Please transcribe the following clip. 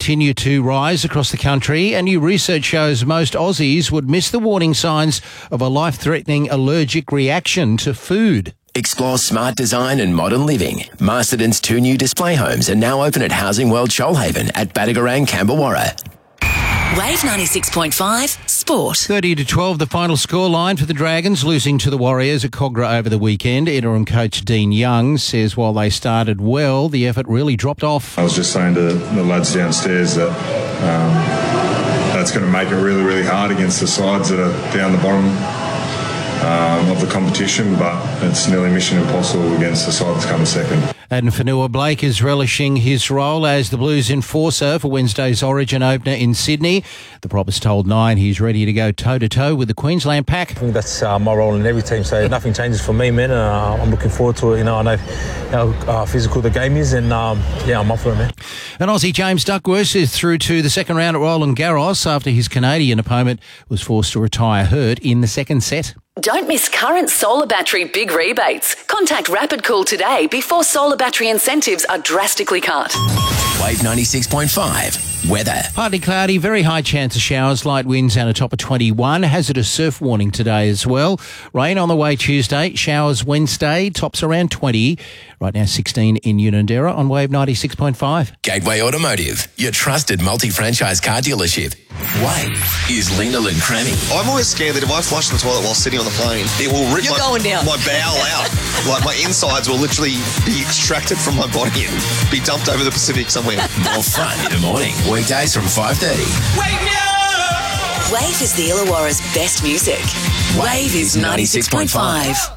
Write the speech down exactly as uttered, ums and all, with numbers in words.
continue to rise across the country, and new research shows most Aussies would miss the warning signs of a life-threatening allergic reaction to food. Explore smart design and modern living. Masterton's two new display homes are now open at Housing World Shoalhaven at Badagarang, Camberwarra. Wave ninety-six point five Sport. thirty to twelve, the final scoreline for the Dragons, losing to the Warriors at Kogarah over the weekend. Interim coach Dean Young says while they started well, the effort really dropped off. I was just saying to the lads downstairs that um, that's going to make it really, really hard against the sides that are down the bottom um, of the competition, but it's nearly mission impossible against the side that's coming second. And Fanua-Blake is relishing his role as the Blues enforcer for Wednesday's Origin opener in Sydney. The prop has told Nine he's ready to go toe-to-toe with the Queensland pack. I think that's uh, my role in every team, so nothing changes for me, man. Uh, I'm looking forward to it. You know, I know how uh, physical the game is, and um, yeah, I'm up for it, man. And Aussie James Duckworth is through to the second round at Roland Garros after his Canadian opponent was forced to retire hurt in the second set. Don't miss current solar battery big rebates. Contact Rapid Cool today before solar battery incentives are drastically cut. Wave ninety-six point five. Weather. Partly cloudy, very high chance of showers, light winds and a top of twenty-one. Hazardous surf warning today as well. Rain on the way Tuesday, showers Wednesday, tops around twenty. Right now sixteen in Unanderra on Wave ninety-six point five. Gateway Automotive, your trusted multi-franchise car dealership. Wave is Lena and Crammy. I'm always scared that if I flush the toilet while sitting on the plane, it will rip You're my, going down. my bowel out. Like my insides will literally be extracted from my body and be dumped over the Pacific somewhere. More fun in the morning. Weekdays from five thirty. Wake me up! Wave is the Illawarra's best music. Wave is ninety-six point five.